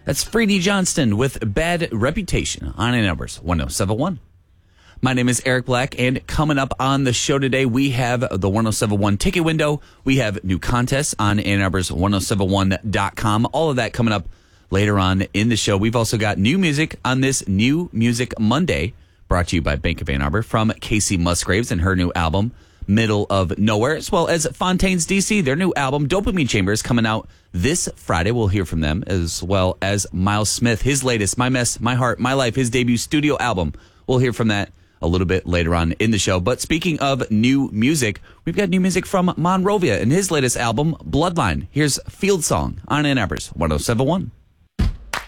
That's Freddie Johnston with Bad Reputation on Ann Arbor's 1071. My name is Eric Black, and coming up on the show today, we have the 1071 ticket window. We have new contests on Ann Arbor's 1071.com. All of that coming up later on in the show. We've also got new music on this New Music Monday, brought to you by Bank of Ann Arbor, from Casey Musgraves and her new album, Middle of Nowhere, as well as Fontaines DC. Their new album, Dopamine Chamber, is coming out this Friday. We'll hear from them, as well as Miles Smith, his latest, My Mess, My Heart, My Life, his debut studio album. We'll hear from that a little bit later on in the show. But speaking of new music, we've got new music from Monrovia and his latest album, Bloodline. Here's Field Song on Ann Arbor's 1071.